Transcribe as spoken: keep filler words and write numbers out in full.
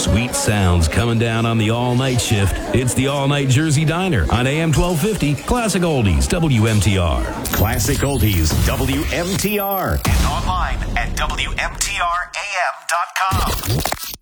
Sweet sounds coming down on the all-night shift. It's the All-Night Jersey Diner on A M twelve fifty. Classic Oldies, W M T R. Classic Oldies, W M T R. And online at W M T R A M dot com.